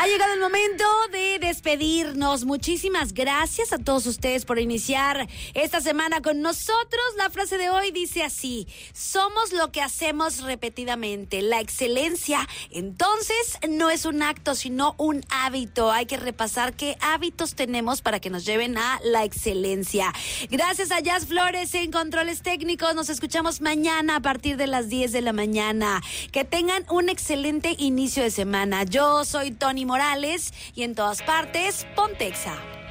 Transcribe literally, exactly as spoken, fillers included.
Ha llegado el momento de despedirnos. Muchísimas gracias a todos ustedes por iniciar esta semana con nosotros. La frase de hoy dice así: somos lo que hacemos repetidamente. La excelencia, entonces, no es un acto, sino un hábito. Hay que repasar qué hábitos tenemos para que nos lleven a la excelencia. Gracias a Jazz Flores en controles técnicos. Nos escuchamos mañana a partir de las diez de la mañana. Que tengan un excelente inicio de semana. Yo soy Tony Morales y en todas partes, Pontexa.